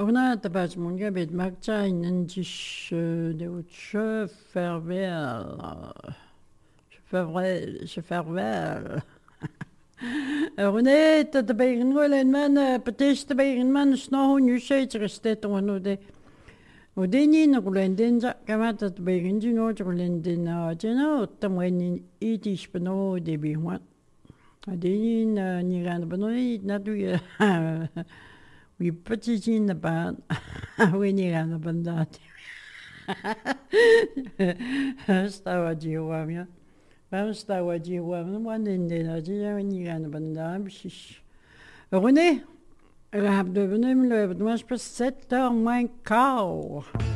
On a tapas mon gars, bet magta in dish de chefervel. René, dat begin wel en man, petest begin man, snow nu shades restet on no de. Udeni na kulenden ja kama dat begin ju no kulenden na jeno tamwen itish pano de bihwan. Udeni na ni ran pano na du ya. We put it in the band. We need on the bandat. Stała dziewamia. Mam stała dziewamia. One in the Nigeria, we need on the bandat. René, je heb de venue, le dois pas 7 heures moins quart.